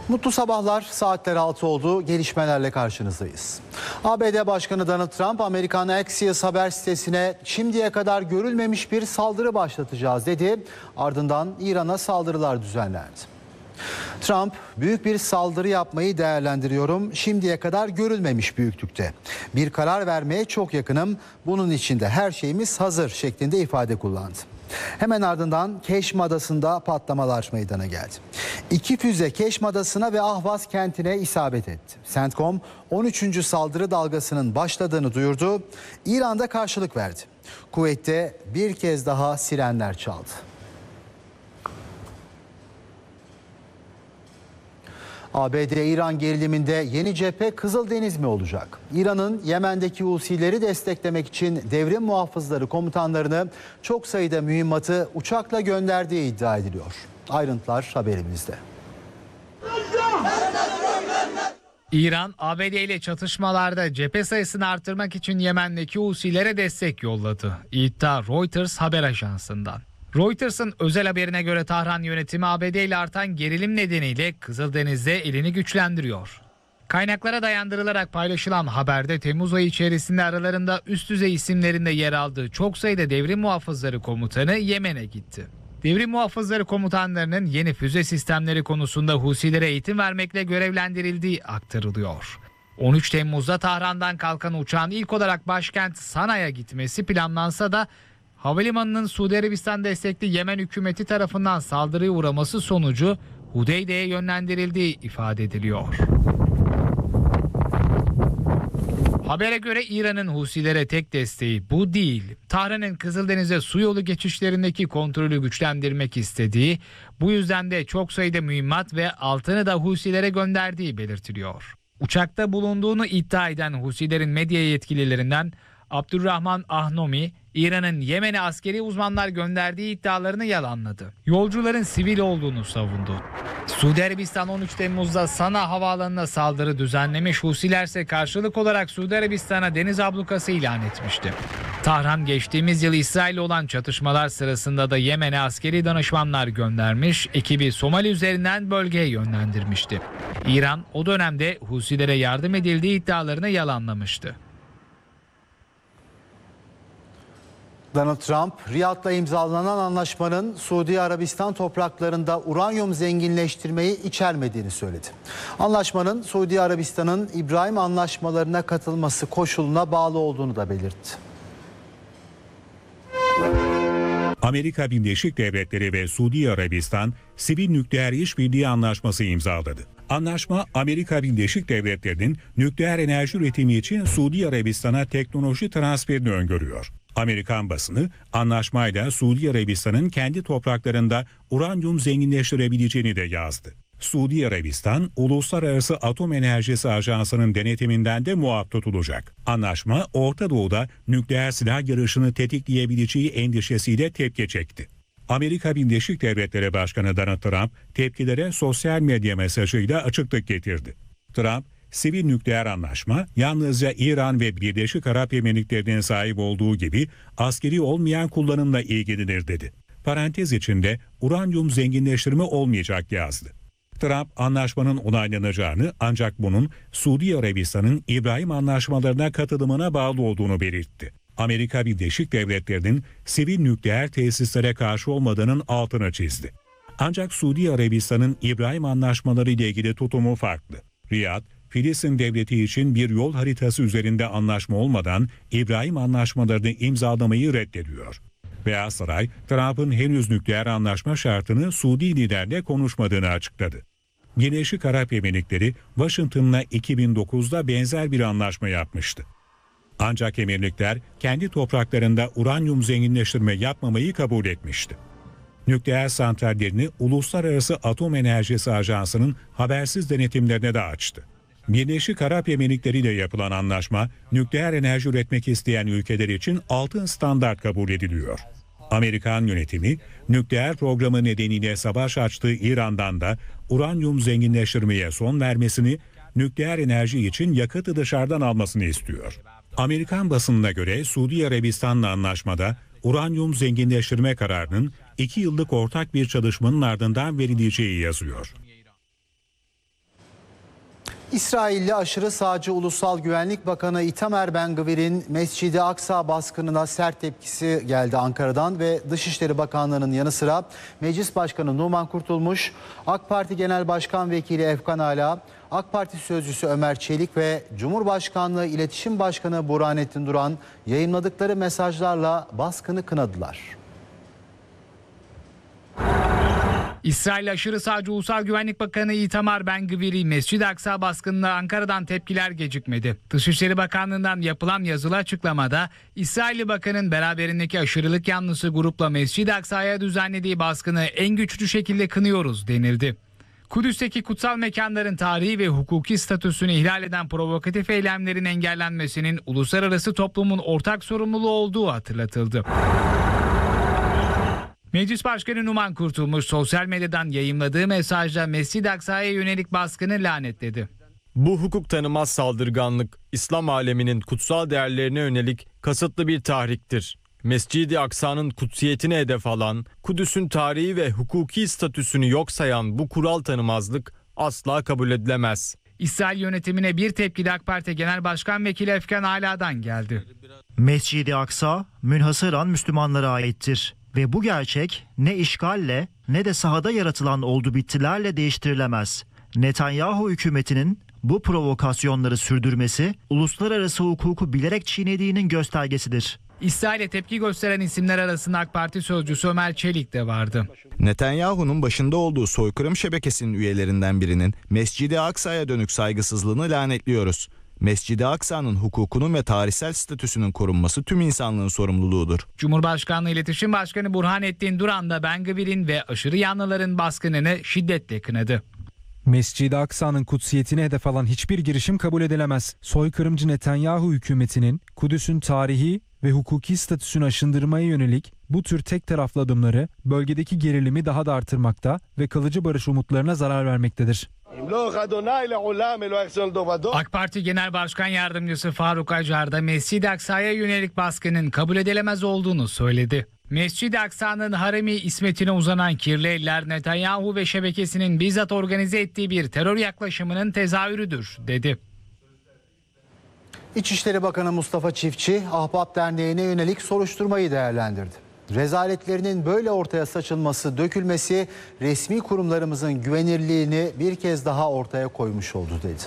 Mutlu sabahlar, saatler 6 oldu. Gelişmelerle karşınızdayız. ABD Başkanı Donald Trump, Amerikan Axios haber sitesine şimdiye kadar görülmemiş bir saldırı başlatacağız dedi. Ardından İran'a saldırılar düzenlendi. Trump, büyük bir saldırı yapmayı değerlendiriyorum. Şimdiye kadar görülmemiş büyüklükte. Bir karar vermeye çok yakınım. Bunun için de her şeyimiz hazır şeklinde ifade kullandı. Hemen ardından Keşm Adası'nda patlamalar meydana geldi. 2 füze Keşm Adası'na ve Ahvaz kentine isabet etti. CENTCOM 13. saldırı dalgasının başladığını duyurdu. İran'da karşılık verdi. Kuveyt'te bir kez daha sirenler çaldı. ABD-İran geriliminde yeni cephe Kızıldeniz mi olacak? İran'ın Yemen'deki Husileri desteklemek için devrim muhafızları komutanlarını çok sayıda mühimmatı uçakla gönderdiği iddia ediliyor. Ayrıntılar haberimizde. İran, ABD ile çatışmalarda cephe sayısını artırmak için Yemen'deki Husilere destek yolladı. İddia Reuters haber ajansından. Reuters'ın özel haberine göre Tahran yönetimi ABD ile artan gerilim nedeniyle Kızıldeniz'de elini güçlendiriyor. Kaynaklara dayandırılarak paylaşılan haberde Temmuz ayı içerisinde aralarında üst düzey isimlerinde yer aldığı çok sayıda devrim muhafızları komutanı Yemen'e gitti. Devrim muhafızları komutanlarının yeni füze sistemleri konusunda Husilere eğitim vermekle görevlendirildiği aktarılıyor. 13 Temmuz'da Tahran'dan kalkan uçağın ilk olarak başkent Sana'ya gitmesi planlansa da havalimanının Suudi Arabistan destekli Yemen hükümeti tarafından saldırıya uğraması sonucu Hudeyde'ye yönlendirildiği ifade ediliyor. Habere göre İran'ın Husilere tek desteği bu değil. Tahran'ın Kızıldeniz'e su yolu geçişlerindeki kontrolü güçlendirmek istediği, bu yüzden de çok sayıda mühimmat ve altını da Husilere gönderdiği belirtiliyor. Uçakta bulunduğunu iddia eden Husilerin medya yetkililerinden Abdurrahman Ahnomi, İran'ın Yemen'e askeri uzmanlar gönderdiği iddialarını yalanladı. Yolcuların sivil olduğunu savundu. Suudi Arabistan 13 Temmuz'da Sana havaalanına saldırı düzenlemiş, Husiler ise karşılık olarak Suudi Arabistan'a deniz ablukası ilan etmişti. Tahran geçtiğimiz yıl İsrail'le olan çatışmalar sırasında da Yemen'e askeri danışmanlar göndermiş, ekibi Somali üzerinden bölgeye yönlendirmişti. İran o dönemde Husilere yardım edildiği iddialarını yalanlamıştı. Donald Trump, Riyad'la imzalanan anlaşmanın Suudi Arabistan topraklarında uranyum zenginleştirmeyi içermediğini söyledi. Anlaşmanın Suudi Arabistan'ın İbrahim anlaşmalarına katılması koşuluna bağlı olduğunu da belirtti. Amerika Birleşik Devletleri ve Suudi Arabistan sivil nükleer işbirliği anlaşması imzaladı. Anlaşma, Amerika Birleşik Devletleri'nin nükleer enerji üretimi için Suudi Arabistan'a teknoloji transferini öngörüyor. Amerikan basını anlaşmayla Suudi Arabistan'ın kendi topraklarında uranyum zenginleştirebileceğini de yazdı. Suudi Arabistan, Uluslararası Atom Enerjisi Ajansı'nın denetiminden de muaf tutulacak. Anlaşma, Orta Doğu'da nükleer silah yarışını tetikleyebileceği endişesiyle tepki çekti. Amerika Birleşik Devletleri Başkanı Donald Trump tepkilere sosyal medya mesajıyla açıklık getirdi. Trump, sivil nükleer anlaşma yalnızca İran ve Birleşik Arap Emirlikleri'nin sahip olduğu gibi askeri olmayan kullanımla ilgilenir dedi. Parantez içinde uranyum zenginleştirme olmayacak yazdı. Trump anlaşmanın onaylanacağını, ancak bunun Suudi Arabistan'ın İbrahim anlaşmalarına katılımına bağlı olduğunu belirtti. Amerika Birleşik Devletleri'nin sivil nükleer tesislere karşı olmadığının altını çizdi. Ancak Suudi Arabistan'ın İbrahim anlaşmaları ile ilgili tutumu farklı. Riyad, Filistin devleti için bir yol haritası üzerinde anlaşma olmadan İbrahim anlaşmalarını imzalamayı reddediyor. Beyaz Saray, Trump'ın henüz nükleer anlaşma şartını Suudi liderle konuşmadığını açıkladı. Birleşik Arap Emirlikleri, Washington'la 2009'da benzer bir anlaşma yapmıştı. Ancak emirlikler kendi topraklarında uranyum zenginleştirme yapmamayı kabul etmişti. Nükleer santrallerini Uluslararası Atom Enerjisi Ajansı'nın habersiz denetimlerine de açtı. Birleşik Arap Emirlikleri ile yapılan anlaşma, nükleer enerji üretmek isteyen ülkeler için altın standart kabul ediliyor. Amerikan yönetimi, nükleer programı nedeniyle savaş açtığı İran'dan da uranyum zenginleştirmeye son vermesini, nükleer enerji için yakıtı dışarıdan almasını istiyor. Amerikan basınına göre Suudi Arabistan'la anlaşmada uranyum zenginleştirme kararının 2 yıllık ortak bir çalışmanın ardından verileceği yazıyor. İsrailli aşırı sağcı Ulusal Güvenlik Bakanı Itamar Ben-Gvir'in Mescid-i Aksa baskınına sert tepkisi geldi Ankara'dan ve Dışişleri Bakanlığı'nın yanı sıra Meclis Başkanı Numan Kurtulmuş, AK Parti Genel Başkan Vekili Efkan Ala, AK Parti Sözcüsü Ömer Çelik ve Cumhurbaşkanlığı İletişim Başkanı Burhanettin Duran yayımladıkları mesajlarla baskını kınadılar. İsrail aşırı sağcı Ulusal Güvenlik Bakanı Itamar Ben-Gvir'i Mescid-i Aksa baskınına Ankara'dan tepkiler gecikmedi. Dışişleri Bakanlığı'ndan yapılan yazılı açıklamada İsrailli bakanın beraberindeki aşırılık yanlısı grupla Mescid-i Aksa'ya düzenlediği baskını en güçlü şekilde kınıyoruz denildi. Kudüs'teki kutsal mekanların tarihi ve hukuki statüsünü ihlal eden provokatif eylemlerin engellenmesinin uluslararası toplumun ortak sorumluluğu olduğu hatırlatıldı. Meclis Başkanı Numan Kurtulmuş sosyal medyadan yayımladığı mesajda Mescid-i Aksa'ya yönelik baskını lanetledi. Bu hukuk tanımaz saldırganlık, İslam aleminin kutsal değerlerine yönelik kasıtlı bir tahriktir. Mescid-i Aksa'nın kutsiyetine hedef alan, Kudüs'ün tarihi ve hukuki statüsünü yok sayan bu kural tanımazlık asla kabul edilemez. İsrail yönetimine bir tepki de AK Parti Genel Başkan Vekili Efkan Ala'dan geldi. Mescid-i Aksa münhasıran Müslümanlara aittir. Ve bu gerçek ne işgalle ne de sahada yaratılan oldu bittilerle değiştirilemez. Netanyahu hükümetinin bu provokasyonları sürdürmesi uluslararası hukuku bilerek çiğnediğinin göstergesidir. İsrail'e tepki gösteren isimler arasında AK Parti Sözcüsü Ömer Çelik de vardı. Netanyahu'nun başında olduğu soykırım şebekesinin üyelerinden birinin Mescid-i Aksa'ya dönük saygısızlığını lanetliyoruz. Mescid-i Aksa'nın hukukunun ve tarihsel statüsünün korunması tüm insanlığın sorumluluğudur. Cumhurbaşkanlığı İletişim Başkanı Burhanettin Duran da Ben-Gvir'in ve aşırı yanlıların baskınını şiddetle kınadı. Mescid-i Aksa'nın kutsiyetine hedef alan hiçbir girişim kabul edilemez. Soykırımcı Netanyahu hükümetinin Kudüs'ün tarihi ve hukuki statüsünü aşındırmaya yönelik bu tür tek taraflı adımları bölgedeki gerilimi daha da artırmakta ve kalıcı barış umutlarına zarar vermektedir. AK Parti Genel Başkan Yardımcısı Faruk Acar da Mescid-i Aksa'ya yönelik baskının kabul edilemez olduğunu söyledi. Mescid-i Aksa'nın haremi ismetine uzanan kirli eller Netanyahu ve şebekesinin bizzat organize ettiği bir terör yaklaşımının tezahürüdür, dedi. İçişleri Bakanı Mustafa Çiftçi, Ahbap Derneği'ne yönelik soruşturmayı değerlendirdi. Rezaletlerinin böyle ortaya saçılması, dökülmesi resmi kurumlarımızın güvenirliğini bir kez daha ortaya koymuş oldu dedi.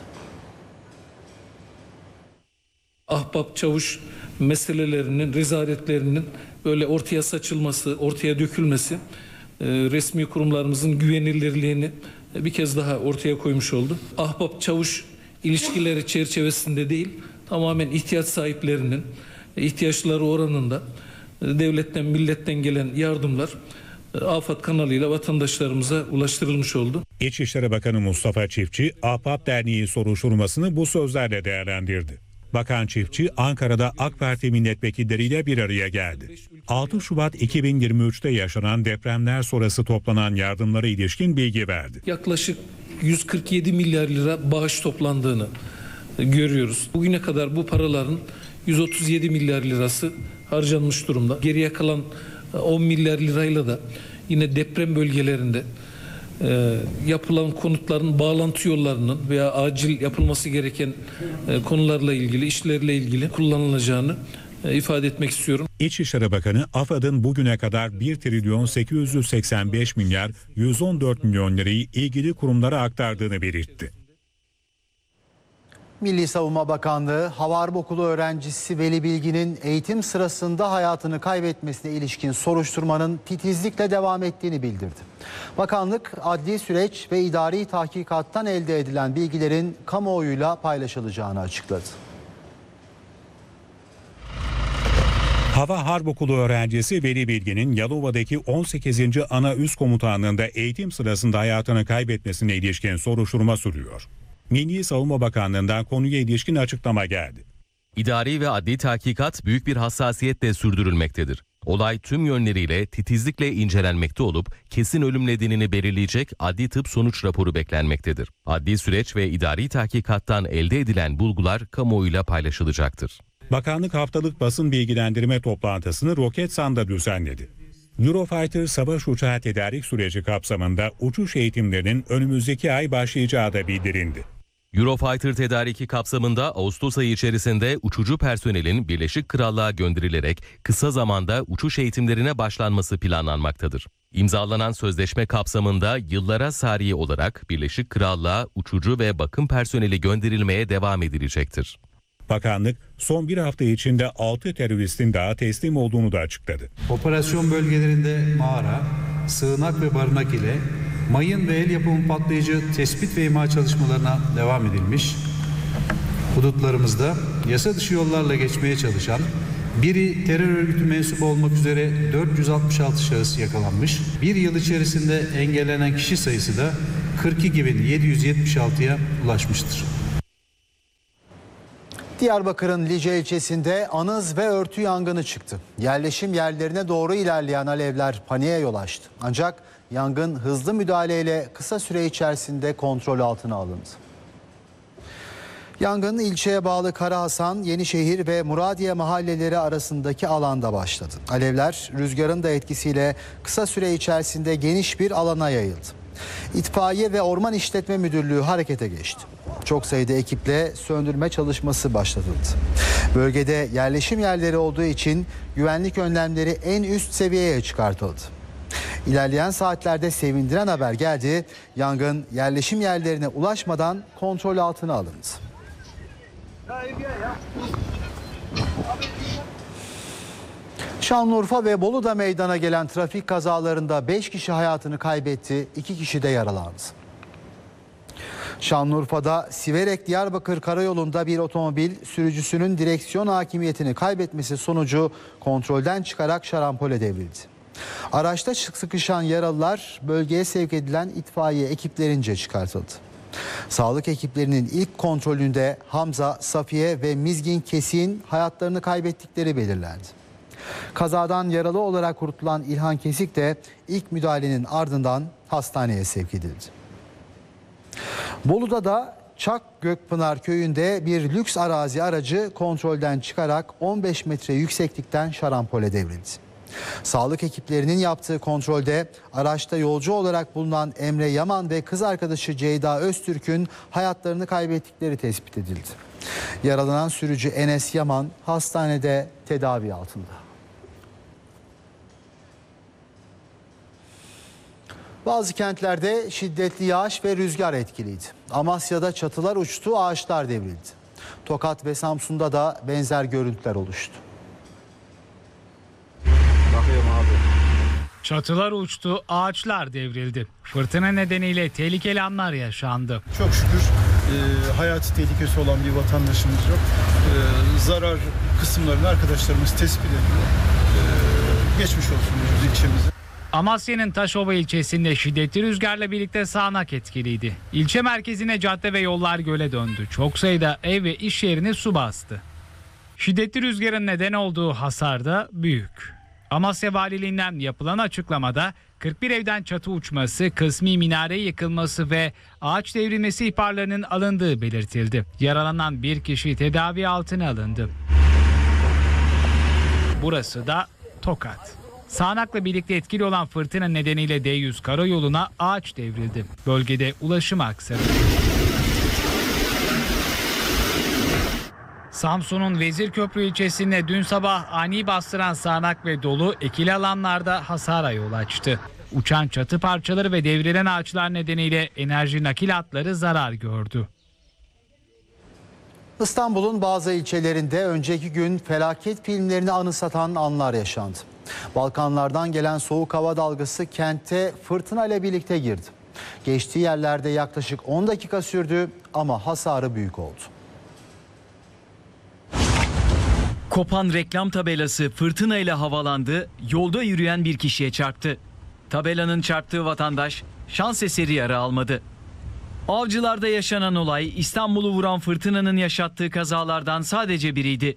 Ahbap çavuş meselelerinin, rezaletlerinin böyle ortaya saçılması, ortaya dökülmesi resmi kurumlarımızın güvenilirliğini bir kez daha ortaya koymuş oldu. Ahbap çavuş ilişkileri çerçevesinde değil, tamamen ihtiyaç sahiplerinin ihtiyaçları oranında devletten, milletten gelen yardımlar AFAD kanalıyla vatandaşlarımıza ulaştırılmış oldu. İçişleri Bakanı Mustafa Çiftçi, Ahbap Derneği soruşturmasını bu sözlerle değerlendirdi. Bakan Çiftçi, Ankara'da AK Parti milletvekilleriyle bir araya geldi. 6 Şubat 2023'te yaşanan depremler sonrası toplanan yardımlara ilişkin bilgi verdi. Yaklaşık 147 milyar lira bağış toplandığını görüyoruz. Bugüne kadar bu paraların 137 milyar lirası harcanmış durumda. Geriye kalan 10 milyar lirayla da yine deprem bölgelerinde yapılan konutların bağlantı yollarının veya acil yapılması gereken konularla ilgili, işlerle ilgili kullanılacağını ifade etmek istiyorum. İçişleri Bakanı, AFAD'ın bugüne kadar 1 trilyon 885 milyar 114 milyon lirayı ilgili kurumlara aktardığını belirtti. Milli Savunma Bakanlığı, Hava Harp Okulu öğrencisi Veli Bilgin'in eğitim sırasında hayatını kaybetmesine ilişkin soruşturmanın titizlikle devam ettiğini bildirdi. Bakanlık, adli süreç ve idari tahkikattan elde edilen bilgilerin kamuoyuyla paylaşılacağını açıkladı. Hava Harp Okulu öğrencisi Veli Bilgin'in Yalova'daki 18. Ana Üst Komutanlığı'nda eğitim sırasında hayatını kaybetmesine ilişkin soruşturma sürüyor. Milli Savunma Bakanlığı'ndan konuya ilişkin açıklama geldi. İdari ve adli tahkikat büyük bir hassasiyetle sürdürülmektedir. Olay tüm yönleriyle titizlikle incelenmekte olup kesin ölüm nedenini belirleyecek adli tıp sonuç raporu beklenmektedir. Adli süreç ve idari tahkikattan elde edilen bulgular kamuoyuyla paylaşılacaktır. Bakanlık haftalık basın bilgilendirme toplantısını Roketsan'da düzenledi. Eurofighter savaş uçağı tedarik süreci kapsamında uçuş eğitimlerinin önümüzdeki ay başlayacağı da bildirildi. Eurofighter tedariki kapsamında Ağustos ayı içerisinde uçucu personelin Birleşik Krallığa gönderilerek kısa zamanda uçuş eğitimlerine başlanması planlanmaktadır. İmzalanan sözleşme kapsamında yıllara sari olarak Birleşik Krallığa uçucu ve bakım personeli gönderilmeye devam edilecektir. Bakanlık son bir hafta içinde 6 teröristin daha teslim olduğunu da açıkladı. Operasyon bölgelerinde mağara, sığınak ve barınak ile mayın ve el yapımı patlayıcı tespit ve imha çalışmalarına devam edilmiş. Hudutlarımızda yasa dışı yollarla geçmeye çalışan, biri terör örgütü mensubu olmak üzere 466 şahıs yakalanmış. Bir yıl içerisinde engellenen kişi sayısı da 42.776'ya ulaşmıştır. Diyarbakır'ın Lice ilçesinde anız ve örtü yangını çıktı. Yerleşim yerlerine doğru ilerleyen alevler paniğe yol açtı. Ancak yangın hızlı müdahaleyle kısa süre içerisinde kontrol altına alındı. Yangın ilçeye bağlı Karahasan, Yenişehir ve Muradiye mahalleleri arasındaki alanda başladı. Alevler rüzgarın da etkisiyle kısa süre içerisinde geniş bir alana yayıldı. İtfaiye ve Orman İşletme Müdürlüğü harekete geçti. Çok sayıda ekiple söndürme çalışması başlatıldı. Bölgede yerleşim yerleri olduğu için güvenlik önlemleri en üst seviyeye çıkartıldı. İlerleyen saatlerde sevindiren haber geldi. Yangın yerleşim yerlerine ulaşmadan kontrol altına alındı. Şanlıurfa ve Bolu'da meydana gelen trafik kazalarında 5 kişi hayatını kaybetti, 2 kişi de yaralandı. Şanlıurfa'da Siverek-Diyarbakır karayolunda bir otomobil sürücüsünün direksiyon hakimiyetini kaybetmesi sonucu kontrolden çıkarak şarampole devrildi. Araçta sıkışan yaralılar bölgeye sevk edilen itfaiye ekiplerince çıkartıldı. Sağlık ekiplerinin ilk kontrolünde Hamza, Safiye ve Mizgin Kesik'in hayatlarını kaybettikleri belirlendi. Kazadan yaralı olarak kurtulan İlhan Kesik de ilk müdahalenin ardından hastaneye sevk edildi. Bolu'da da Çak Gökpınar köyünde bir lüks arazi aracı kontrolden çıkarak 15 metre yükseklikten şarampole devrildi. Sağlık ekiplerinin yaptığı kontrolde araçta yolcu olarak bulunan Emre Yaman ve kız arkadaşı Ceyda Öztürk'ün hayatlarını kaybettikleri tespit edildi. Yaralanan sürücü Enes Yaman hastanede tedavi altında. Bazı kentlerde şiddetli yağış ve rüzgar etkiliydi. Amasya'da çatılar uçtu, ağaçlar devrildi. Tokat ve Samsun'da da benzer görüntüler oluştu. Çatılar uçtu, ağaçlar devrildi. Fırtına nedeniyle tehlikeli anlar yaşandı. Çok şükür hayati tehlikesi olan bir vatandaşımız yok. Zarar kısımlarını arkadaşlarımız tespit ediyor. Geçmiş olsun diyoruz ilçemize. Amasya'nın Taşova ilçesinde şiddetli rüzgarla birlikte sağanak etkiliydi. İlçe merkezine cadde ve yollar göle döndü. Çok sayıda ev ve iş yerini su bastı. Şiddetli rüzgarın neden olduğu hasar da büyük. Amasya Valiliğinden yapılan açıklamada 41 evden çatı uçması, kısmi minare yıkılması ve ağaç devrilmesi ihbarlarının alındığı belirtildi. Yaralanan bir kişi tedavi altına alındı. Burası da Tokat. Sağanakla birlikte etkili olan fırtına nedeniyle D100 karayoluna ağaç devrildi. Bölgede ulaşım aksadı. Samsun'un Vezirköprü ilçesinde dün sabah ani bastıran sağanak ve dolu ekili alanlarda hasara yol açtı. Uçan çatı parçaları ve devrilen ağaçlar nedeniyle enerji nakil hatları zarar gördü. İstanbul'un bazı ilçelerinde önceki gün felaket filmlerini anımsatan anlar yaşandı. Balkanlardan gelen soğuk hava dalgası kente fırtına ile birlikte girdi. Geçtiği yerlerde yaklaşık 10 dakika sürdü ama hasarı büyük oldu. Kopan reklam tabelası fırtınayla havalandı, yolda yürüyen bir kişiye çarptı. Tabelanın çarptığı vatandaş şans eseri yara almadı. Avcılar'da yaşanan olay İstanbul'u vuran fırtınanın yaşattığı kazalardan sadece biriydi.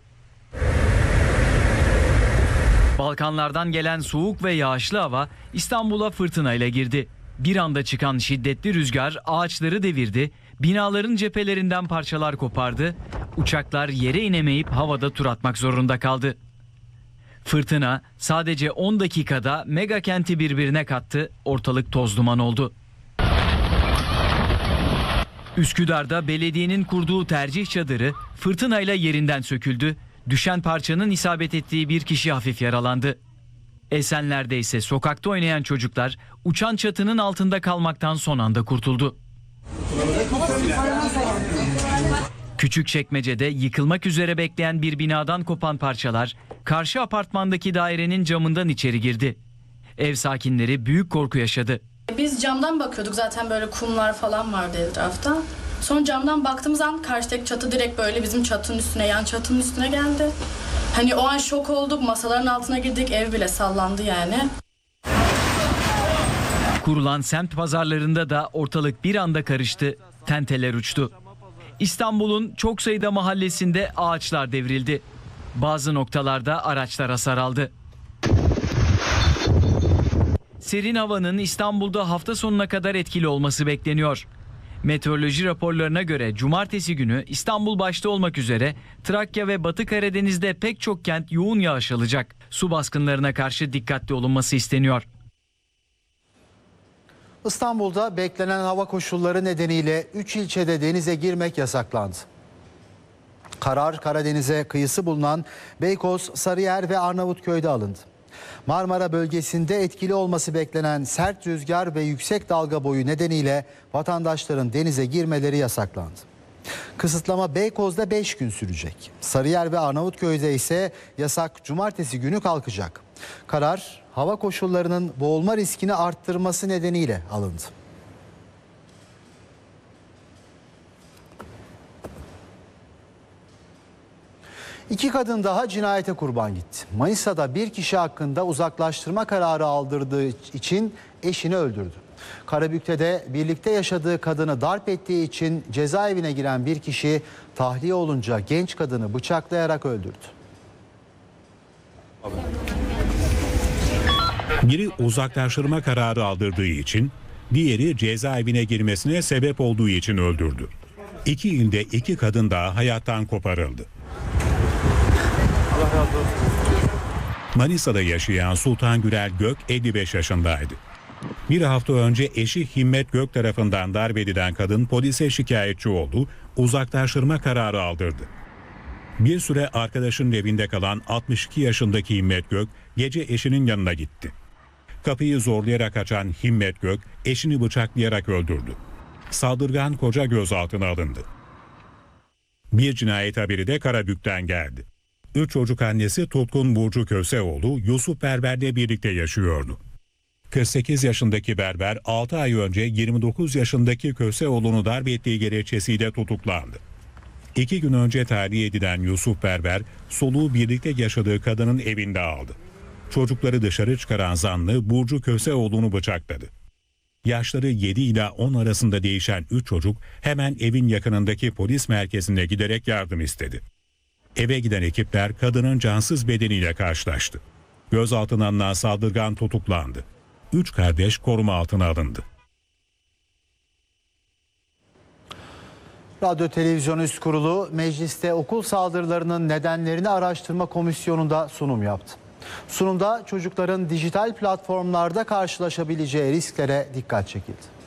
Balkanlardan gelen soğuk ve yağışlı hava İstanbul'a fırtınayla girdi. Bir anda çıkan şiddetli rüzgar ağaçları devirdi, binaların cephelerinden parçalar kopardı, uçaklar yere inemeyip havada tur atmak zorunda kaldı. Fırtına sadece 10 dakikada mega kenti birbirine kattı, ortalık toz duman oldu. Üsküdar'da belediyenin kurduğu tercih çadırı fırtınayla yerinden söküldü. Düşen parçanın isabet ettiği bir kişi hafif yaralandı. Esenler'de ise sokakta oynayan çocuklar uçan çatının altında kalmaktan son anda kurtuldu. Küçükçekmece'de yıkılmak üzere bekleyen bir binadan kopan parçalar karşı apartmandaki dairenin camından içeri girdi. Ev sakinleri büyük korku yaşadı. Biz camdan bakıyorduk, zaten böyle kumlar falan vardı etrafta. Sonra camdan baktığımız an karşıdaki çatı direkt böyle bizim çatının üstüne, yan çatının üstüne geldi. Hani o an şok olduk, masaların altına girdik, ev bile sallandı yani. Kurulan semt pazarlarında da ortalık bir anda karıştı, tenteler uçtu. İstanbul'un çok sayıda mahallesinde ağaçlar devrildi. Bazı noktalarda araçlar hasar aldı. Serin havanın İstanbul'da hafta sonuna kadar etkili olması bekleniyor. Meteoroloji raporlarına göre cumartesi günü İstanbul başta olmak üzere Trakya ve Batı Karadeniz'de pek çok kent yoğun yağış alacak. Su baskınlarına karşı dikkatli olunması isteniyor. İstanbul'da beklenen hava koşulları nedeniyle 3 ilçede denize girmek yasaklandı. Karar Karadeniz'e kıyısı bulunan Beykoz, Sarıyer ve Arnavutköy'de alındı. Marmara bölgesinde etkili olması beklenen sert rüzgar ve yüksek dalga boyu nedeniyle vatandaşların denize girmeleri yasaklandı. Kısıtlama Beykoz'da 5 gün sürecek. Sarıyer ve Arnavutköy'de ise yasak cumartesi günü kalkacak. Karar hava koşullarının boğulma riskini arttırması nedeniyle alındı. İki kadın daha cinayete kurban gitti. Manisa'da bir kişi hakkında uzaklaştırma kararı aldırdığı için eşini öldürdü. Karabük'te de birlikte yaşadığı kadını darp ettiği için cezaevine giren bir kişi tahliye olunca genç kadını bıçaklayarak öldürdü. Biri uzaklaştırma kararı aldırdığı için, diğeri cezaevine girmesine sebep olduğu için öldürdü. İki ilde iki kadın daha hayattan koparıldı. Manisa'da yaşayan Sultan Gürel Gök 55 yaşındaydı. Bir hafta önce eşi Himmet Gök tarafından darp edilen kadın polise şikayetçi oldu, uzaklaştırma kararı aldırdı. Bir süre arkadaşının evinde kalan 62 yaşındaki Himmet Gök gece eşinin yanına gitti. Kapıyı zorlayarak açan Himmet Gök eşini bıçaklayarak öldürdü. Saldırgan koca gözaltına alındı. Bir cinayet haberi de Karabük'ten geldi. 3 çocuk annesi Tutkun Burcu Köseoğlu Yusuf Berber'le birlikte yaşıyordu. 48 yaşındaki Berber 6 ay önce 29 yaşındaki Köseoğlu'nu darp ettiği gerekçesiyle tutuklandı. 2 gün önce tahliye edilen Yusuf Berber soluğu birlikte yaşadığı kadının evinde aldı. Çocukları dışarı çıkaran zanlı Burcu Köseoğlu'nu bıçakladı. Yaşları 7 ile 10 arasında değişen 3 çocuk hemen evin yakınındaki polis merkezine giderek yardım istedi. Eve giden ekipler kadının cansız bedeniyle karşılaştı. Gözaltına alınan saldırgan tutuklandı. 3 kardeş koruma altına alındı. Radyo Televizyon Üst Kurulu mecliste okul saldırılarının nedenlerini araştırma komisyonunda sunum yaptı. Sunumda çocukların dijital platformlarda karşılaşabileceği risklere dikkat çekildi.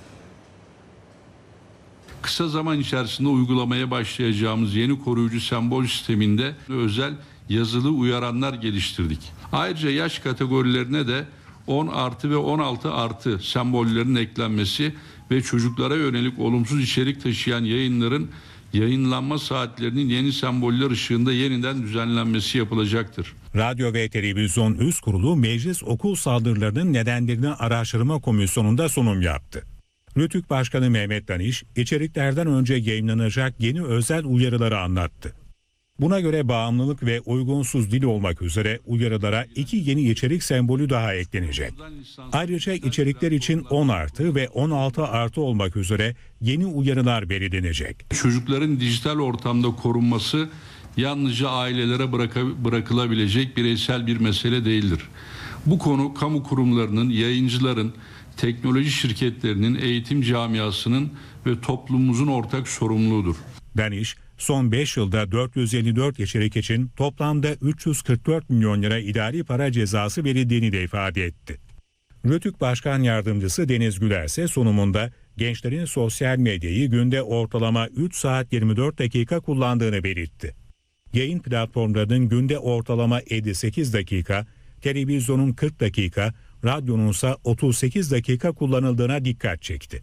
Kısa zaman içerisinde uygulamaya başlayacağımız yeni koruyucu sembol sisteminde özel yazılı uyaranlar geliştirdik. Ayrıca yaş kategorilerine de 10 artı ve 16 artı sembollerin eklenmesi ve çocuklara yönelik olumsuz içerik taşıyan yayınların yayınlanma saatlerinin yeni semboller ışığında yeniden düzenlenmesi yapılacaktır. Radyo ve Televizyon Üst Kurulu meclis okul saldırılarının nedenlerini araştırma komisyonunda sunum yaptı. Rütük Başkanı Mehmet Daniş, içeriklerden önce yayınlanacak yeni özel uyarıları anlattı. Buna göre bağımlılık ve uygunsuz dil olmak üzere uyarılara 2 yeni içerik sembolü daha eklenecek. Ayrıca içerikler için 10 artı ve 16 artı olmak üzere yeni uyarılar belirlenecek. Çocukların dijital ortamda korunması yalnızca ailelere bırakılabilecek bireysel bir mesele değildir. Bu konu kamu kurumlarının, yayıncıların, teknoloji şirketlerinin, eğitim camiasının ve toplumumuzun ortak sorumluluğudur. Daniş, son 5 yılda 454 içerik için toplamda 344 milyon lira idari para cezası verildiğini de ifade etti. Rütük Başkan Yardımcısı Deniz Güler ise sunumunda gençlerin sosyal medyayı günde ortalama 3 saat 24 dakika kullandığını belirtti. Yayın platformlarının günde ortalama 58 dakika, televizyonun 40 dakika, radyonun ise 38 dakika kullanıldığına dikkat çekti.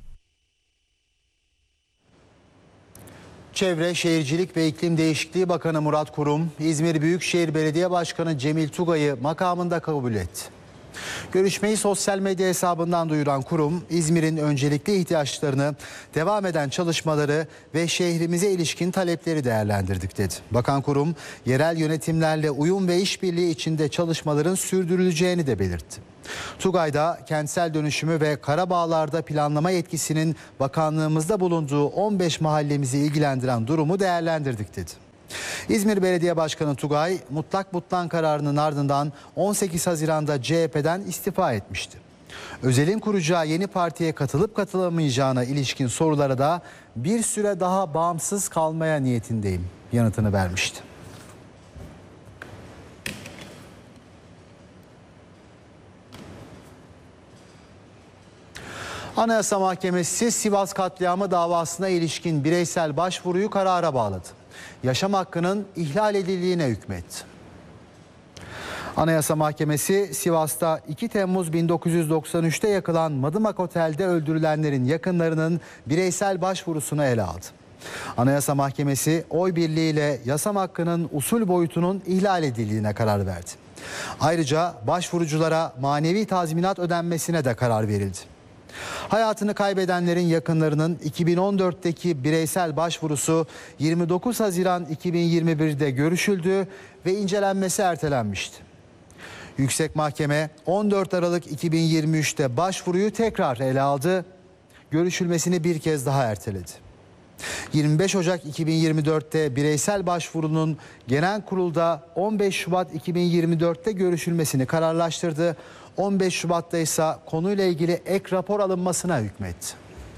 Çevre, Şehircilik ve İklim Değişikliği Bakanı Murat Kurum, İzmir Büyükşehir Belediye Başkanı Cemil Tugay'ı makamında kabul etti. Görüşmeyi sosyal medya hesabından duyuran Kurum, İzmir'in öncelikli ihtiyaçlarını, devam eden çalışmaları ve şehrimize ilişkin talepleri değerlendirdik dedi. Bakan Kurum, yerel yönetimlerle uyum ve işbirliği içinde çalışmaların sürdürüleceğini de belirtti. Tugay da kentsel dönüşümü ve Karabağlar'da planlama yetkisinin bakanlığımızda bulunduğu 15 mahallemizi ilgilendiren durumu değerlendirdik dedi. İzmir Belediye Başkanı Tugay, mutlak butlan kararının ardından 18 Haziran'da CHP'den istifa etmişti. Özel'in kuracağı yeni partiye katılıp katılamayacağına ilişkin sorulara da bir süre daha bağımsız kalmaya niyetindeyim yanıtını vermişti. Anayasa Mahkemesi Sivas katliamı davasına ilişkin bireysel başvuruyu karara bağladı. Yaşam hakkının ihlal edildiğine hükmetti. Anayasa Mahkemesi Sivas'ta 2 Temmuz 1993'te yakılan Madımak Otel'de öldürülenlerin yakınlarının bireysel başvurusunu ele aldı. Anayasa Mahkemesi oy birliğiyle yaşam hakkının usul boyutunun ihlal edildiğine karar verdi. Ayrıca başvuruculara manevi tazminat ödenmesine de karar verildi. Hayatını kaybedenlerin yakınlarının 2014'teki bireysel başvurusu 29 Haziran 2021'de görüşüldü ve incelenmesi ertelenmişti. Yüksek Mahkeme 14 Aralık 2023'te başvuruyu tekrar ele aldı, görüşülmesini bir kez daha erteledi. 25 Ocak 2024'te bireysel başvurunun genel kurulda 15 Şubat 2024'te görüşülmesini kararlaştırdı. 15 Şubat'ta ise konuyla ilgili ek rapor alınmasına hükmetti.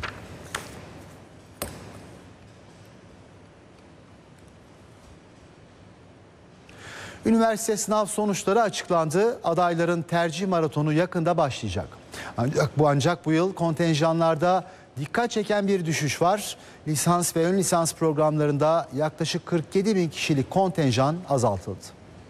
Üniversite sınav sonuçları açıklandı. Adayların tercih maratonu yakında başlayacak. Ancak bu yıl kontenjanlarda dikkat çeken bir düşüş var. Lisans ve ön lisans programlarında yaklaşık 47 bin kişilik kontenjan azaltıldı.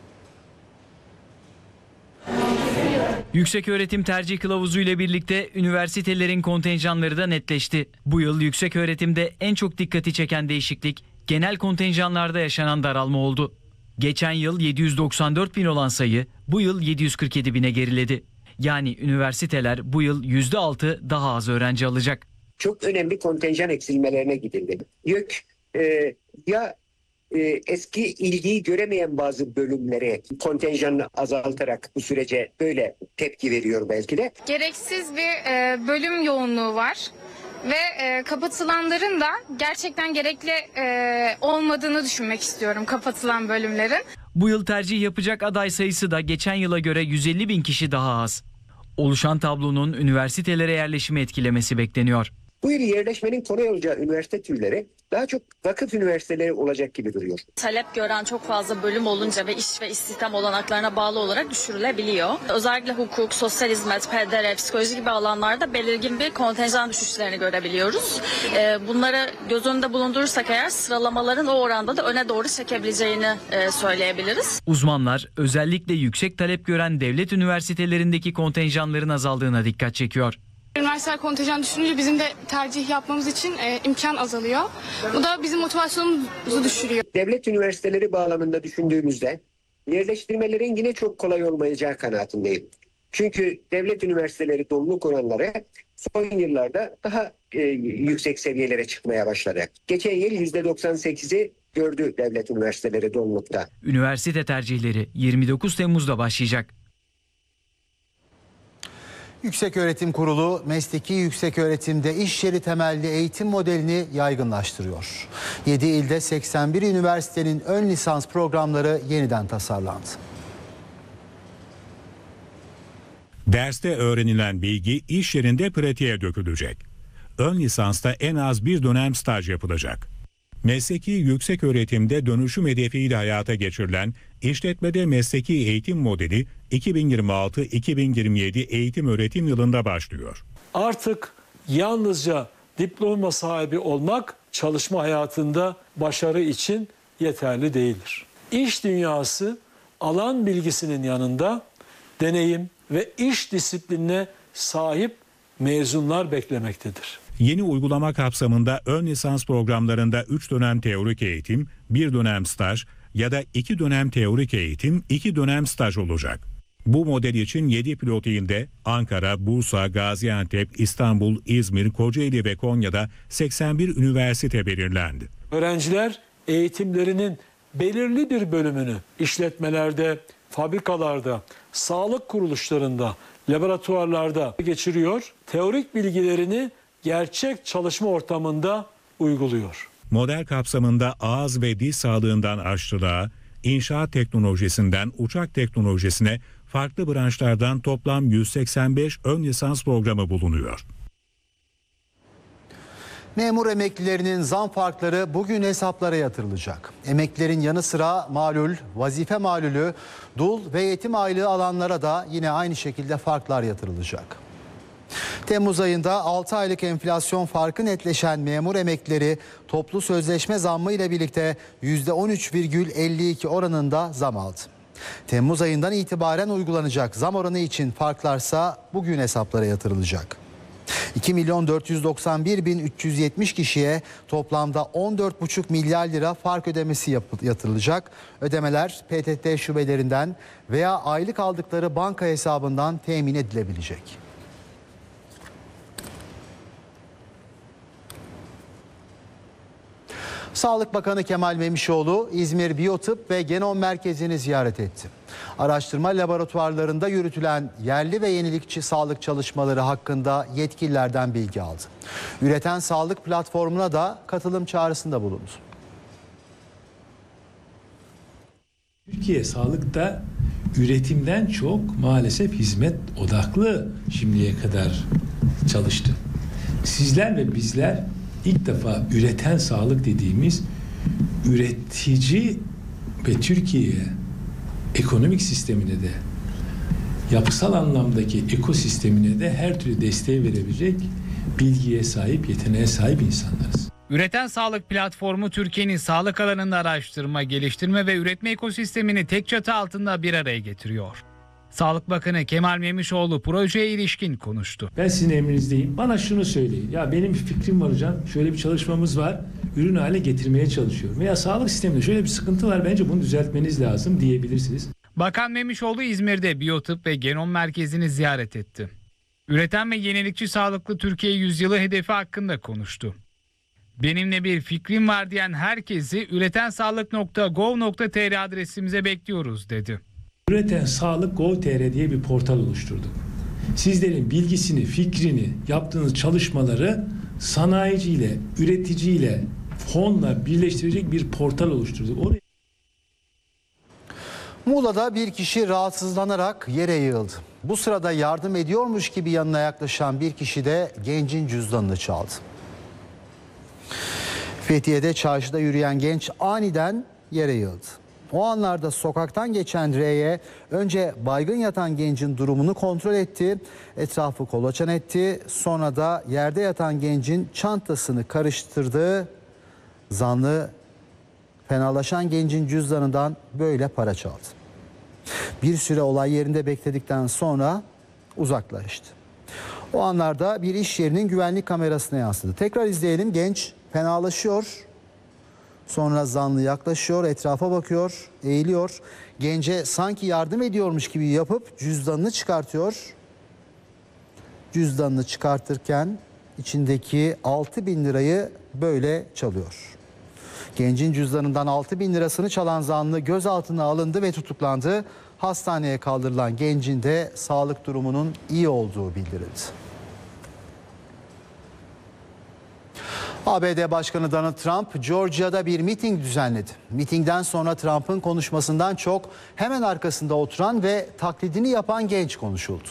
Yükseköğretim tercih kılavuzu ile birlikte üniversitelerin kontenjanları da netleşti. Bu yıl yükseköğretimde en çok dikkati çeken değişiklik genel kontenjanlarda yaşanan daralma oldu. Geçen yıl 794 bin olan sayı bu yıl 747 bine geriledi. Yani üniversiteler bu yıl %6 daha az öğrenci alacak. Çok önemli kontenjan eksilmelerine gidildi. YÖK eski ilgiyi göremeyen bazı bölümlere kontenjanını azaltarak bu sürece böyle tepki veriyor belki de. Gereksiz bir bölüm yoğunluğu var ve kapatılanların da gerçekten gerekli olmadığını düşünmek istiyorum, kapatılan bölümlerin. Bu yıl tercih yapacak aday sayısı da geçen yıla göre 150 bin kişi daha az. Oluşan tablonun üniversitelere yerleşimi etkilemesi bekleniyor. Bu yıl yerleşmenin kolay olacağı üniversite türleri daha çok vakıf üniversiteleri olacak gibi duruyor. Talep gören çok fazla bölüm olunca ve iş ve istihdam olanaklarına bağlı olarak düşürülebiliyor. Özellikle hukuk, sosyal hizmet, PDR, psikoloji gibi alanlarda belirgin bir kontenjan düşüşlerini görebiliyoruz. Bunları göz önünde bulundurursak eğer sıralamaların o oranda da öne doğru çekebileceğini söyleyebiliriz. Uzmanlar özellikle yüksek talep gören devlet üniversitelerindeki kontenjanların azaldığına dikkat çekiyor. Üniversiteler kontenjan düşününce bizim de tercih yapmamız için imkan azalıyor. Bu da bizim motivasyonumuzu düşürüyor. Devlet üniversiteleri bağlamında düşündüğümüzde yerleştirmelerin yine çok kolay olmayacağı kanaatindeyim. Çünkü devlet üniversiteleri doluluk oranları son yıllarda daha yüksek seviyelere çıkmaya başladı. Geçen yıl %98'i gördü devlet üniversiteleri dolulukta. Üniversite tercihleri 29 Temmuz'da başlayacak. Yükseköğretim Kurulu mesleki yükseköğretimde iş yeri temelli eğitim modelini yaygınlaştırıyor. 7 ilde 81 üniversitenin ön lisans programları yeniden tasarlandı. Derste öğrenilen bilgi iş yerinde pratiğe dökülecek. Ön lisansta en az bir dönem staj yapılacak. Mesleki yükseköğretimde dönüşüm hedefiyle hayata geçirilen işletmede mesleki eğitim modeli 2026-2027 eğitim öğretim yılında başlıyor. Artık yalnızca diploma sahibi olmak çalışma hayatında başarı için yeterli değildir. İş dünyası alan bilgisinin yanında deneyim ve iş disiplinine sahip mezunlar beklemektedir. Yeni uygulama kapsamında ön lisans programlarında 3 dönem teorik eğitim, 1 dönem staj ya da 2 dönem teorik eğitim, 2 dönem staj olacak. Bu model için 7 pilot ilde Ankara, Bursa, Gaziantep, İstanbul, İzmir, Kocaeli ve Konya'da 81 üniversite belirlendi. Öğrenciler eğitimlerinin belirli bir bölümünü işletmelerde, fabrikalarda, sağlık kuruluşlarında, laboratuvarlarda geçiriyor. Teorik bilgilerini gerçek çalışma ortamında uyguluyor. Model kapsamında ağız ve diş sağlığından aşçılığa, inşaat teknolojisinden uçak teknolojisine farklı branşlardan toplam 185 ön lisans programı bulunuyor. Memur emeklilerinin zam farkları bugün hesaplara yatırılacak. Emeklilerin yanı sıra malul, vazife malulü, dul ve yetim aylığı alanlara da yine aynı şekilde farklar yatırılacak. Temmuz ayında 6 aylık enflasyon farkı netleşen memur emeklileri toplu sözleşme zammı ile birlikte %13,52 oranında zam aldı. Temmuz ayından itibaren uygulanacak zam oranı için farklarsa bugün hesaplara yatırılacak. 2.491.370 kişiye toplamda 14,5 milyar lira fark ödemesi yatırılacak. Ödemeler PTT şubelerinden veya aylık aldıkları banka hesabından temin edilebilecek. Sağlık Bakanı Kemal Memişoğlu İzmir Biyotıp ve Genom Merkezi'ni ziyaret etti. Araştırma laboratuvarlarında yürütülen yerli ve yenilikçi sağlık çalışmaları hakkında yetkililerden bilgi aldı. Üreten Sağlık platformuna da katılım çağrısında bulundu. Türkiye sağlıkta üretimden çok maalesef hizmet odaklı şimdiye kadar çalıştı. Sizler ve bizler İlk defa üreten sağlık dediğimiz üretici ve Türkiye'ye ekonomik sistemine de yapısal anlamdaki ekosistemine de her türlü desteği verebilecek bilgiye sahip, yeteneğe sahip insanlarız. Üreten Sağlık platformu Türkiye'nin sağlık alanında araştırma, geliştirme ve üretme ekosistemini tek çatı altında bir araya getiriyor. Sağlık Bakanı Kemal Memişoğlu projeye ilişkin konuştu. Ben sizin emrinizdeyim. Bana şunu söyleyin. Ya benim bir fikrim var hocam. Şöyle bir çalışmamız var. Ürün hale getirmeye çalışıyorum. Veya sağlık sisteminde şöyle bir sıkıntı var. Bence bunu düzeltmeniz lazım diyebilirsiniz. Bakan Memişoğlu İzmir'de Biyotıp ve Genom Merkezi'ni ziyaret etti. Üreten ve yenilikçi sağlıklı Türkiye yüzyılı hedefi hakkında konuştu. Benimle bir fikrim var diyen herkesi üretensağlık.gov.tr adresimize bekliyoruz dedi. Üreten Sağlık Gov.tr diye bir portal oluşturduk. Sizlerin bilgisini, fikrini, yaptığınız çalışmaları sanayiciyle, üreticiyle, fonla birleştirecek bir portal oluşturduk. Muğla'da bir kişi rahatsızlanarak yere yığıldı. Bu sırada yardım ediyormuş gibi yanına yaklaşan bir kişi de gencin cüzdanını çaldı. Fethiye'de çarşıda yürüyen genç aniden yere yığıldı. O anlarda sokaktan geçen R'ye önce baygın yatan gencin durumunu kontrol etti, etrafı kolaçan etti. Sonra da yerde yatan gencin çantasını karıştırdı. Zanlı fenalaşan gencin cüzdanından böyle para çaldı. Bir süre olay yerinde bekledikten sonra uzaklaştı. O anlarda bir iş yerinin güvenlik kamerasına yansıdı. Tekrar izleyelim. Genç fenalaşıyor. Sonra zanlı yaklaşıyor, etrafa bakıyor, eğiliyor. Gence sanki yardım ediyormuş gibi yapıp cüzdanını çıkartıyor. Cüzdanını çıkartırken içindeki 6.000 lirayı böyle çalıyor. Gencin cüzdanından 6.000 lirasını çalan zanlı gözaltına alındı ve tutuklandı. Hastaneye kaldırılan gencin de sağlık durumunun iyi olduğu bildirildi. ABD Başkanı Donald Trump, Georgia'da bir miting düzenledi. Mitingden sonra Trump'ın konuşmasından çok hemen arkasında oturan ve taklidini yapan genç konuşuldu.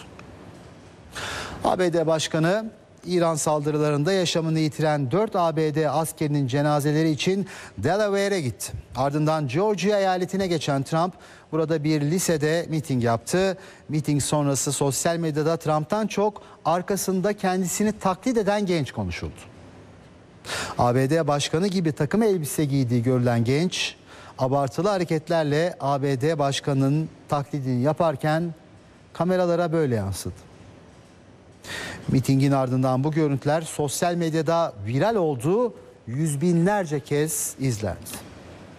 ABD Başkanı, İran saldırılarında yaşamını yitiren 4 ABD askerinin cenazeleri için Delaware'e gitti. Ardından Georgia eyaletine geçen Trump, burada bir lisede miting yaptı. Miting sonrası sosyal medyada Trump'tan çok arkasında kendisini taklit eden genç konuşuldu. ABD Başkanı gibi takım elbise giydiği görülen genç, abartılı hareketlerle ABD Başkanı'nın taklidini yaparken kameralara böyle yansıdı. Mitingin ardından bu görüntüler sosyal medyada viral oldu, yüz binlerce kez izlendi.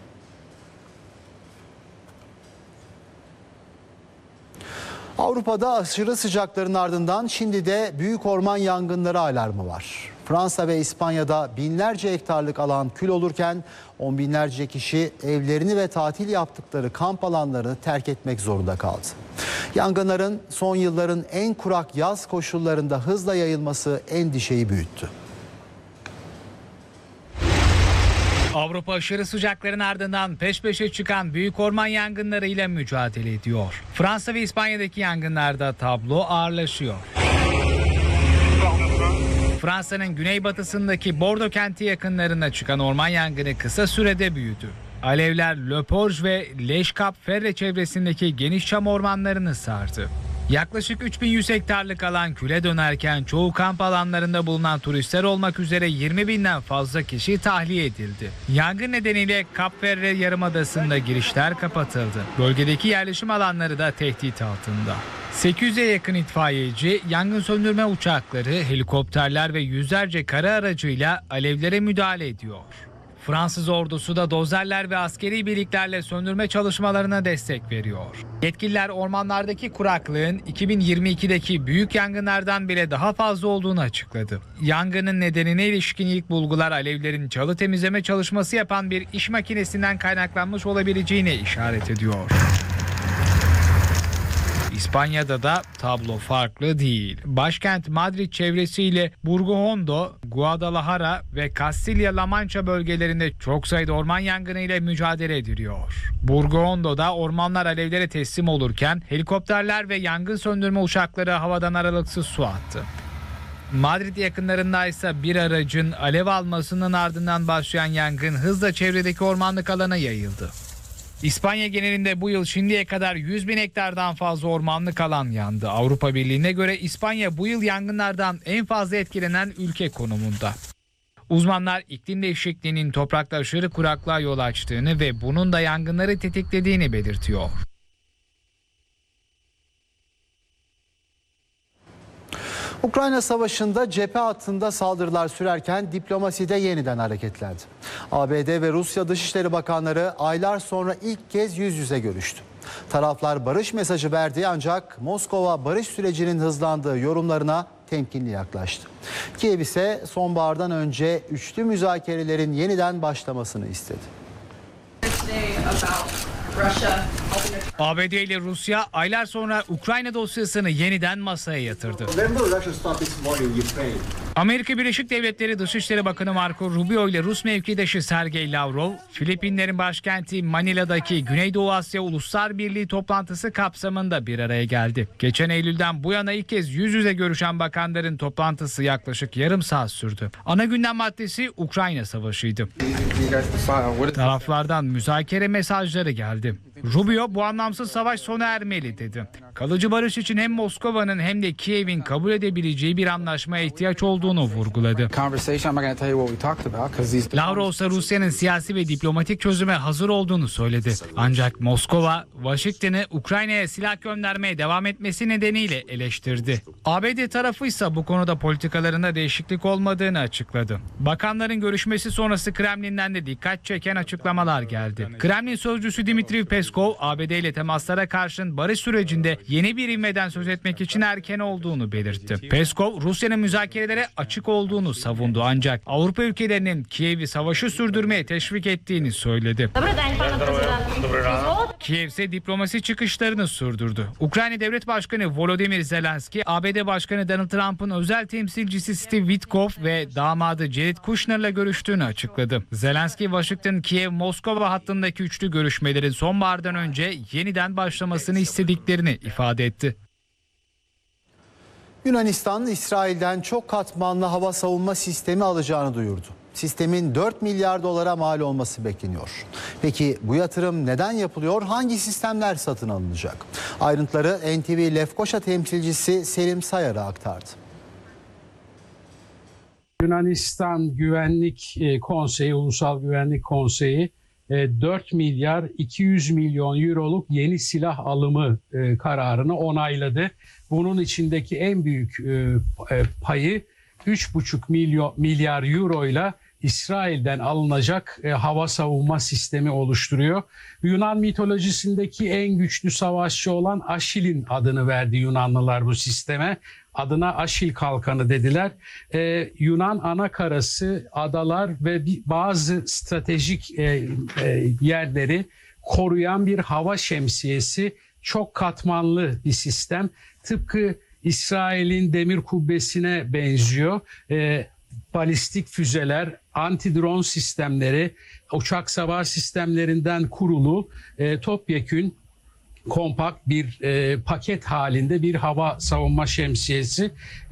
Avrupa'da aşırı sıcakların ardından şimdi de büyük orman yangınları alarmı var. Fransa ve İspanya'da binlerce hektarlık alan kül olurken on binlerce kişi evlerini ve tatil yaptıkları kamp alanlarını terk etmek zorunda kaldı. Yangınların son yılların en kurak yaz koşullarında hızla yayılması endişeyi büyüttü. Avrupa aşırı sıcakların ardından peş peşe çıkan büyük orman yangınlarıyla mücadele ediyor. Fransa ve İspanya'daki yangınlarda tablo ağırlaşıyor. Fransa'nın güneybatısındaki Bordeaux kenti yakınlarında çıkan orman yangını kısa sürede büyüdü. Alevler Le Porge ve Les Cap-Ferret çevresindeki geniş çam ormanlarını sardı. Yaklaşık 3100 hektarlık alan küle dönerken çoğu kamp alanlarında bulunan turistler olmak üzere 20 binden fazla kişi tahliye edildi. Yangın nedeniyle Cap-Ferret Yarımadası'nda girişler kapatıldı. Bölgedeki yerleşim alanları da tehdit altında. 800'e yakın itfaiyeci, yangın söndürme uçakları, helikopterler ve yüzlerce kara aracıyla alevlere müdahale ediyor. Fransız ordusu da dozerler ve askeri birliklerle söndürme çalışmalarına destek veriyor. Yetkililer ormanlardaki kuraklığın 2022'deki büyük yangınlardan bile daha fazla olduğunu açıkladı. Yangının nedenine ilişkin ilk bulgular alevlerin çalı temizleme çalışması yapan bir iş makinesinden kaynaklanmış olabileceğine işaret ediyor. İspanya'da da tablo farklı değil. Başkent Madrid çevresiyle Burgo-Hondo, Guadalajara ve Castilla-La Mancha bölgelerinde çok sayıda orman yangını ile mücadele ediliyor. Burgo-Hondo'da ormanlar alevlere teslim olurken helikopterler ve yangın söndürme uçakları havadan aralıksız su attı. Madrid yakınlarında ise bir aracın alev almasının ardından başlayan yangın hızla çevredeki ormanlık alana yayıldı. İspanya genelinde bu yıl şimdiye kadar 100 bin hektardan fazla ormanlık alan yandı. Avrupa Birliği'ne göre İspanya bu yıl yangınlardan en fazla etkilenen ülke konumunda. Uzmanlar iklim değişikliğinin toprakta aşırı kuraklığa yol açtığını ve bunun da yangınları tetiklediğini belirtiyor. Ukrayna Savaşı'nda cephe hattında saldırılar sürerken diplomaside yeniden hareketlendi. ABD ve Rusya Dışişleri Bakanları aylar sonra ilk kez yüz yüze görüştü. Taraflar barış mesajı verdi ancak Moskova barış sürecinin hızlandığı yorumlarına temkinli yaklaştı. Kiev ise sonbahardan önce üçlü müzakerelerin yeniden başlamasını istedi. ABD ile Rusya aylar sonra Ukrayna dosyasını yeniden masaya yatırdı. Amerika Birleşik Devletleri Dışişleri Bakanı Marco Rubio ile Rus mevkidaşı Sergey Lavrov, Filipinlerin başkenti Manila'daki Güneydoğu Asya Uluslar Birliği toplantısı kapsamında bir araya geldi. Geçen Eylül'den bu yana ilk kez yüz yüze görüşen bakanların toplantısı yaklaşık yarım saat sürdü. Ana gündem maddesi Ukrayna Savaşı'ydı. Taraflardan müzakere mesajları geldi. Rubio bu anlamsız savaş sona ermeli dedi. Kalıcı barış için hem Moskova'nın hem de Kiev'in kabul edebileceği bir anlaşmaya ihtiyaç olduğunu vurguladı. Lavrov ise Rusya'nın siyasi ve diplomatik çözüme hazır olduğunu söyledi. Ancak Moskova, Washington'ı Ukrayna'ya silah göndermeye devam etmesi nedeniyle eleştirdi. ABD tarafı ise bu konuda politikalarında değişiklik olmadığını açıkladı. Bakanların görüşmesi sonrası Kremlin'den de dikkat çeken açıklamalar geldi. Kremlin sözcüsü Dmitry Peskov, ABD ile temaslara karşın barış sürecinde yeni bir ivmeden söz etmek için erken olduğunu belirtti. Peskov, Rusya'nın müzakerelere açık olduğunu savundu ancak Avrupa ülkelerinin Kiev'i savaşı sürdürmeye teşvik ettiğini söyledi. Kiev ise diplomasi çıkışlarını sürdürdü. Ukrayna Devlet Başkanı Volodymyr Zelenski, ABD Başkanı Donald Trump'ın özel temsilcisi Steve Witkoff ve damadı Jared Kushner'la görüştüğünü açıkladı. Zelenski, Washington-Kiev-Moskova hattındaki üçlü görüşmelerin sonbahardan önce yeniden başlamasını istediklerini ifade etti. Yunanistan, İsrail'den çok katmanlı hava savunma sistemi alacağını duyurdu. Sistemin 4 milyar dolara mal olması bekleniyor. Peki bu yatırım neden yapılıyor? Hangi sistemler satın alınacak? Ayrıntıları NTV Lefkoşa temsilcisi Selim Sayar'a aktardı. Yunanistan Güvenlik Konseyi, Ulusal Güvenlik Konseyi 4 milyar 200 milyon euroluk yeni silah alımı kararını onayladı. Bunun içindeki en büyük payı 3,5 milyar euro ile İsrail'den alınacak hava savunma sistemi oluşturuyor. Yunan mitolojisindeki en güçlü savaşçı olan Aşil'in adını verdi Yunanlılar bu sisteme. Adına Aşil Kalkanı dediler. Yunan anakarası, adalar ve bazı stratejik yerleri koruyan bir hava şemsiyesi. Çok katmanlı bir sistem. Tıpkı İsrail'in demir kubbesine benziyor. Balistik füzeler, anti-drone sistemleri, uçak savar sistemlerinden kurulu topyekün kompakt bir paket halinde bir hava savunma şemsiyesi.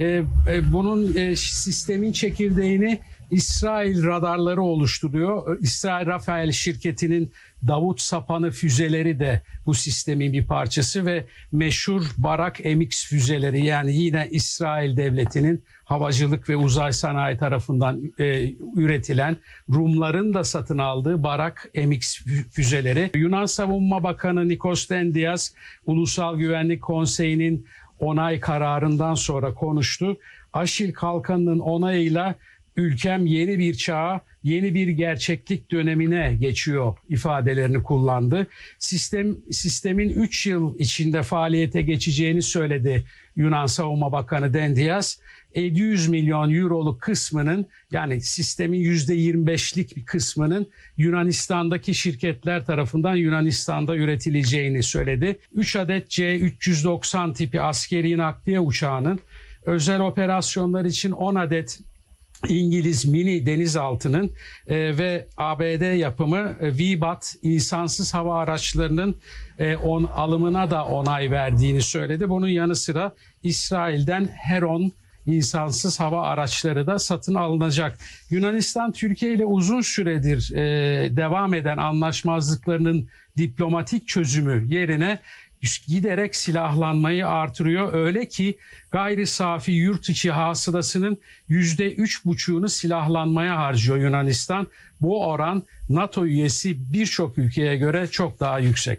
Bunun sistemin çekirdeğini İsrail radarları oluşturuyor. İsrail Rafael şirketinin Davut Sapanı füzeleri de bu sistemin bir parçası ve meşhur Barak MX füzeleri, yani yine İsrail devletinin havacılık ve uzay sanayi tarafından üretilen, Rumların da satın aldığı Barak MX füzeleri. Yunan Savunma Bakanı Nikos Dendias Ulusal Güvenlik Konseyi'nin onay kararından sonra konuştu. Aşil Kalkanı'nın onayıyla ülkem yeni bir çağa, yeni bir gerçeklik dönemine geçiyor ifadelerini kullandı. Sistemin 3 yıl içinde faaliyete geçeceğini söyledi Yunan Savunma Bakanı Dendias. 700 milyon euroluk kısmının, yani sistemin %25'lik bir kısmının Yunanistan'daki şirketler tarafından Yunanistan'da üretileceğini söyledi. 3 adet C-390 tipi askeri nakliye uçağının, özel operasyonlar için 10 adet İngiliz mini denizaltının ve ABD yapımı V-BAT insansız hava araçlarının alımına da onay verdiğini söyledi. Bunun yanı sıra İsrail'den Heron insansız hava araçları da satın alınacak. Yunanistan Türkiye ile uzun süredir devam eden anlaşmazlıklarının diplomatik çözümü yerine giderek silahlanmayı artırıyor. Öyle ki gayri safi yurt içi hasılasının %3,5'unu silahlanmaya harcıyor Yunanistan. Bu oran NATO üyesi birçok ülkeye göre çok daha yüksek.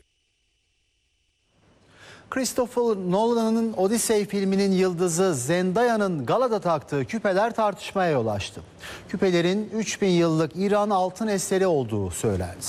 Christopher Nolan'ın Odyssey filminin yıldızı Zendaya'nın galada taktığı küpeler tartışmaya yol açtı. Küpelerin 3000 yıllık İran altın eseri olduğu söylendi.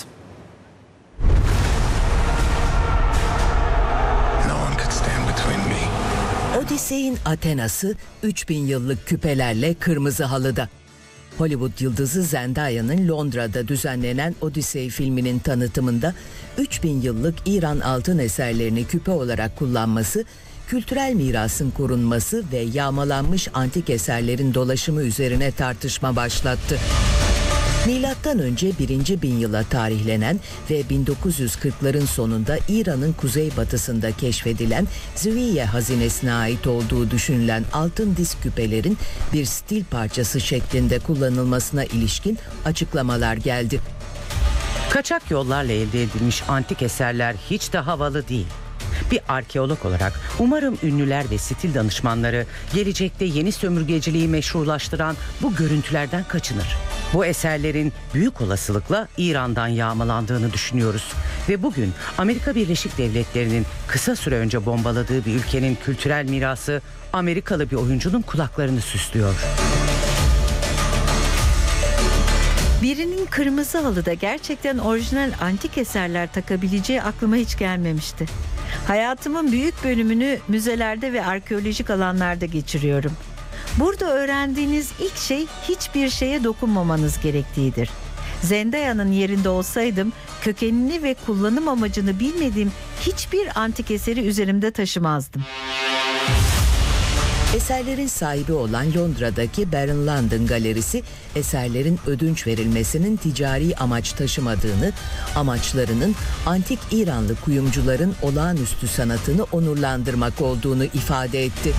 Odyssey'in Athena'sı 3000 yıllık küpelerle kırmızı halıda. Hollywood yıldızı Zendaya'nın Londra'da düzenlenen Odyssey filminin tanıtımında 3000 yıllık İran altın eserlerini küpe olarak kullanması, kültürel mirasın korunması ve yağmalanmış antik eserlerin dolaşımı üzerine tartışma başlattı. Milattan önce 1. bin yıla tarihlenen ve 1940'ların sonunda İran'ın kuzeybatısında keşfedilen Züviye hazinesine ait olduğu düşünülen altın disk küpelerin bir stil parçası şeklinde kullanılmasına ilişkin açıklamalar geldi. Kaçak yollarla elde edilmiş antik eserler hiç de havalı değil. Bir arkeolog olarak umarım ünlüler ve stil danışmanları gelecekte yeni sömürgeciliği meşrulaştıran bu görüntülerden kaçınır. Bu eserlerin büyük olasılıkla İran'dan yağmalandığını düşünüyoruz. Ve bugün Amerika Birleşik Devletleri'nin kısa süre önce bombaladığı bir ülkenin kültürel mirası Amerikalı bir oyuncunun kulaklarını süslüyor. Birinin kırmızı halıda gerçekten orijinal antik eserler takabileceği aklıma hiç gelmemişti. Hayatımın büyük bölümünü müzelerde ve arkeolojik alanlarda geçiriyorum. Burada öğrendiğiniz ilk şey hiçbir şeye dokunmamanız gerektiğidir. Zendaya'nın yerinde olsaydım kökenini ve kullanım amacını bilmediğim hiçbir antik eseri üzerimde taşımazdım. Eserlerin sahibi olan Londra'daki Baron London Galerisi, eserlerin ödünç verilmesinin ticari amaç taşımadığını, amaçlarının antik İranlı kuyumcuların olağanüstü sanatını onurlandırmak olduğunu ifade etti.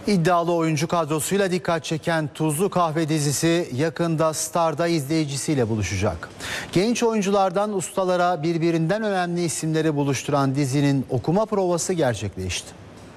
İddialı oyuncu kadrosuyla dikkat çeken Tuzlu Kahve dizisi yakında Star'da izleyicisiyle buluşacak. Genç oyunculardan ustalara birbirinden önemli isimleri buluşturan dizinin okuma provası gerçekleşti.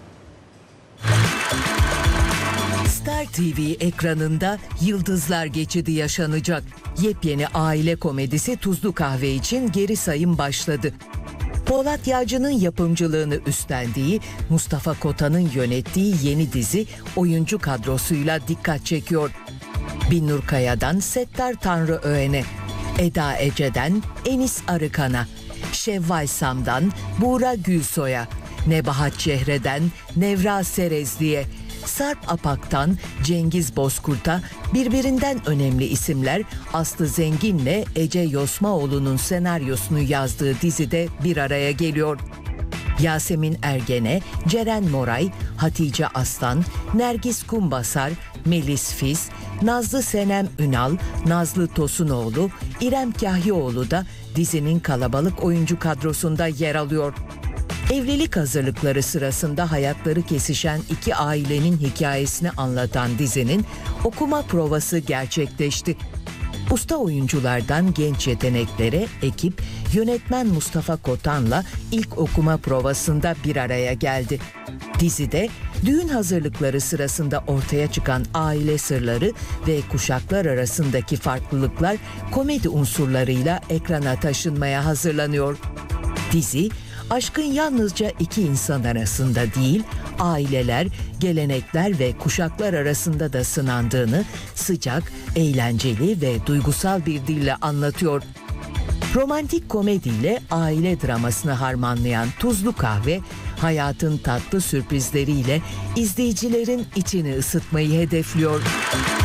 Star TV ekranında Yıldızlar Geçidi yaşanacak. Yepyeni aile komedisi Tuzlu Kahve için geri sayım başladı. Polat Yağcı'nın yapımcılığını üstlendiği, Mustafa Kota'nın yönettiği yeni dizi oyuncu kadrosuyla dikkat çekiyor. Binnur Kaya'dan Settar Tanrıöğen'e, Eda Ece'den Enis Arıkan'a, Şevval Sam'dan Buğra Gülsoy'a, Nebahat Çehre'den Nevra Serezli'ye, Sarp Apak'tan Cengiz Bozkurt'a birbirinden önemli isimler Aslı Zengin'le Ece Yosmaoğlu'nun senaryosunu yazdığı dizide bir araya geliyor. Yasemin Ergen'e, Ceren Moray, Hatice Aslan, Nergis Kumbasar, Melis Fiz, Nazlı Senem Ünal, Nazlı Tosunoğlu, İrem Kahyioğlu da dizinin kalabalık oyuncu kadrosunda yer alıyor. Evlilik hazırlıkları sırasında hayatları kesişen iki ailenin hikayesini anlatan dizinin okuma provası gerçekleşti. Usta oyunculardan genç yeteneklere ekip yönetmen Mustafa Kotan'la ilk okuma provasında bir araya geldi. Dizide düğün hazırlıkları sırasında ortaya çıkan aile sırları ve kuşaklar arasındaki farklılıklar komedi unsurlarıyla ekrana taşınmaya hazırlanıyor. Dizi, aşkın yalnızca iki insan arasında değil, aileler, gelenekler ve kuşaklar arasında da sınandığını sıcak, eğlenceli ve duygusal bir dille anlatıyor. Romantik komediyle aile dramasını harmanlayan Tuzlu Kahve, hayatın tatlı sürprizleriyle izleyicilerin içini ısıtmayı hedefliyor.